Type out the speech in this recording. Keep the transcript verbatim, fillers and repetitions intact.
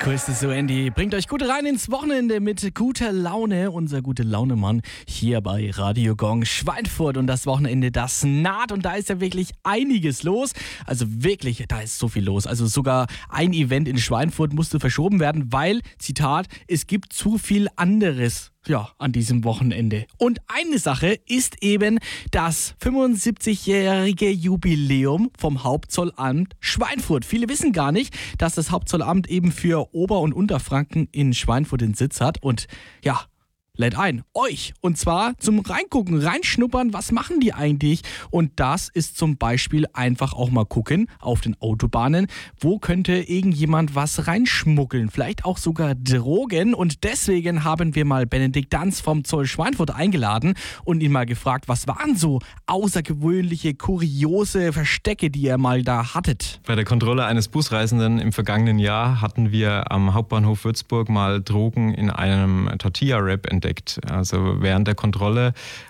Grüß dich so, Andy. Bringt euch gut rein ins Wochenende mit guter Laune. Unser gute Launemann hier bei Radio Gong Schweinfurt. Und das Wochenende, das naht. Und da ist ja wirklich einiges los. Also wirklich, da ist so viel los. Also sogar ein Event in Schweinfurt musste verschoben werden, weil, Zitat, es gibt zu viel anderes. Ja, an diesem Wochenende. Und eine Sache ist eben das fünfundsiebzigjährige Jubiläum vom Hauptzollamt Schweinfurt. Viele wissen gar nicht, dass das Hauptzollamt eben für Ober- und Unterfranken in Schweinfurt den Sitz hat. Und ja, lädt ein, euch. Und zwar zum Reingucken, reinschnuppern, was machen die eigentlich? Und das ist zum Beispiel einfach auch mal gucken auf den Autobahnen, wo könnte irgendjemand was reinschmuggeln, vielleicht auch sogar Drogen. Und deswegen haben wir mal Benedikt Danz vom Zoll Schweinfurt eingeladen und ihn mal gefragt, was waren so außergewöhnliche, kuriose Verstecke, die ihr mal da hattet? Bei der Kontrolle eines Busreisenden im vergangenen Jahr hatten wir am Hauptbahnhof Würzburg mal Drogen in einem Tortilla-Wrap entdeckt. Also während der Kontrolle